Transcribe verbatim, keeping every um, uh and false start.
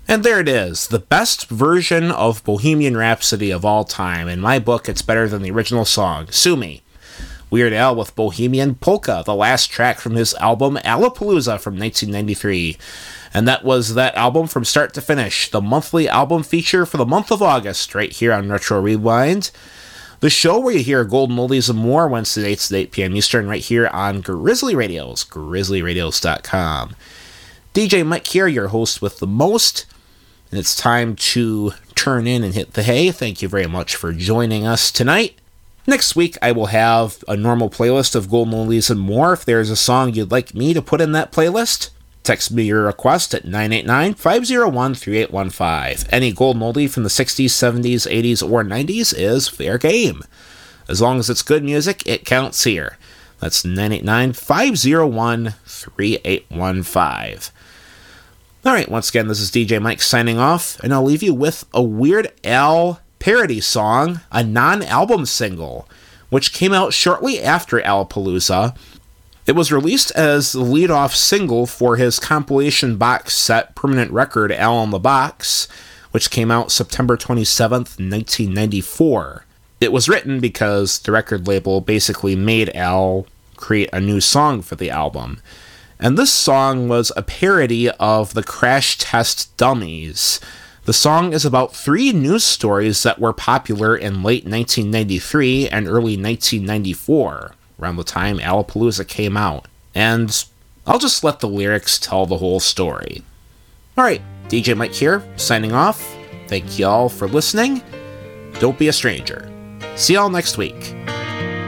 And there it is, the best version of Bohemian Rhapsody of all time. In my book, it's better than the original song. Sue me. Weird Al with Bohemian Polka, the last track from his album Alapalooza from nineteen ninety-three. And that was that album from start to finish, the monthly album feature for the month of August, right here on Retro Rewind. The show where you hear Golden Oldies and more, Wednesday nights at eight p.m. Eastern, right here on Grizzly Radios, grizzly radios dot com. D J Mike here, your host with the most, and it's time to turn in and hit the hay. Thank you very much for joining us tonight. Next week, I will have a normal playlist of Golden Oldies and more. If there's a song you'd like me to put in that playlist, text me your request at nine eight nine, five oh one, three eight one five. Any Golden Oldie from the sixties, seventies, eighties, or nineties is fair game. As long as it's good music, it counts here. That's nine eight nine, five oh one, three eight one five. Alright, once again, this is D J Mike signing off, and I'll leave you with a Weird Al parody song, a non-album single, which came out shortly after Alapalooza. It was released as the lead-off single for his compilation box set Permanent Record Al in the Box, which came out September twenty-seventh, nineteen ninety-four. It was written because the record label basically made Al create a new song for the album. And this song was a parody of the Crash Test Dummies. The song is about three news stories that were popular in late nineteen ninety-three and early nineteen ninety-four, around the time Alapalooza came out. And I'll just let the lyrics tell the whole story. Alright, D J Mike here, signing off. Thank y'all for listening. Don't be a stranger. See y'all next week.